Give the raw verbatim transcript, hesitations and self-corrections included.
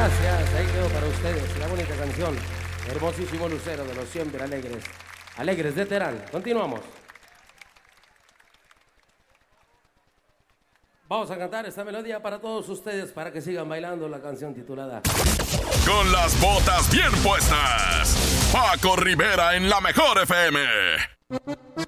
Gracias, ahí quedó para ustedes la bonita canción. Hermosísimo lucero de los siempre alegres. Alegres de Terán. Continuamos. Vamos a cantar esta melodía para todos ustedes para que sigan bailando la canción titulada Con las botas bien puestas, Paco Rivera en la Mejor F M.